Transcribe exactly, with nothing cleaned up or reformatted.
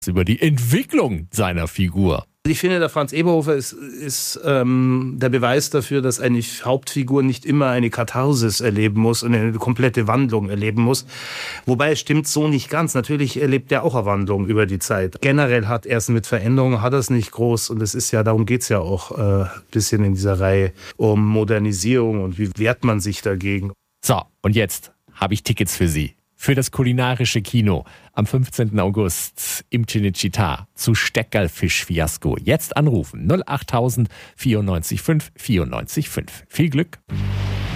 über die Entwicklung seiner Figur. Ich finde, der Franz Eberhofer ist, ist ähm, der Beweis dafür, dass eine Hauptfigur nicht immer eine Katharsis erleben muss und eine komplette Wandlung erleben muss. Wobei es stimmt so nicht ganz. Natürlich erlebt er auch eine Wandlung über die Zeit. Generell hat er es mit Veränderungen, hat er es nicht groß. Und es ist ja, darum geht's ja auch ein äh, bisschen in dieser Reihe, um Modernisierung und wie wehrt man sich dagegen. So, und jetzt habe ich Tickets für Sie. Für das kulinarische Kino am fünfzehnten August im Cinecittà zu Steckerlfisch-Fiasko. Jetzt anrufen null achttausend vierundneunzig fünf vierundneunzig fünf. Viel Glück!